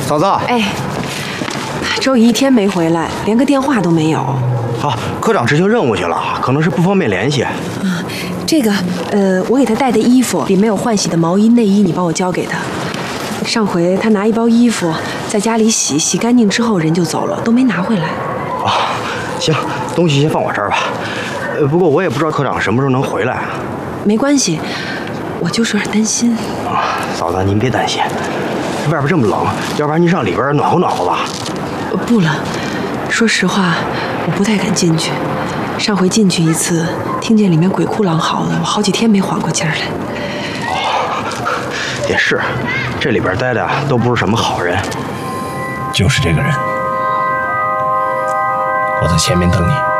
嫂子。 哎，周乙一天没回来，连个电话都没有。 好，科长执行任务去了，可能是不方便联系。 这个，我给他带的衣服里没有换洗的毛衣、内衣，你帮我交给他。上回他拿一包衣服在家里洗干净之后人就走了，都没拿回来。 啊，行，东西先放我这儿吧。不过我也不知道科长什么时候能回来。 没关系，我就是有点担心。 啊，嫂子您别担心，外边这么冷，要不然您上里边暖和暖和吧。 不了，说实话，我不太敢进去。上回进去一次，听见里面鬼哭狼嚎的，我好几天没缓过劲儿来。 哦，也是，这里边待的都不是什么好人。 就是这个人，我在前面等你。